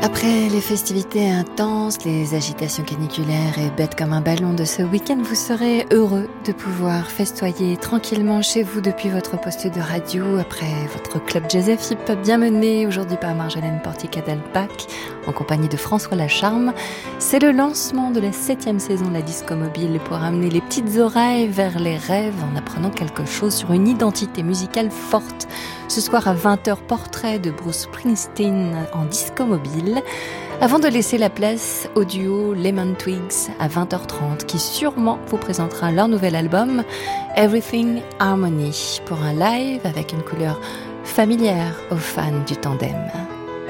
Après les festivités intenses, les agitations caniculaires et bêtes comme un ballon de ce week-end, vous serez heureux de pouvoir festoyer tranquillement chez vous depuis votre poste de radio après votre club jazz hip bien mené aujourd'hui par Marjolaine Porticadal-Pac en compagnie de François Lacharme. C'est le lancement de la 7e saison de la Disco Mobile pour amener les petites oreilles vers les rêves en apprenant quelque chose sur une identité musicale forte. Ce soir à 20h, portrait de Bruce Springsteen en Disco Mobile, avant de laisser la place au duo Lemon Twigs à 20h30, qui sûrement vous présentera leur nouvel album Everything Harmony, pour un live avec une couleur familière aux fans du tandem.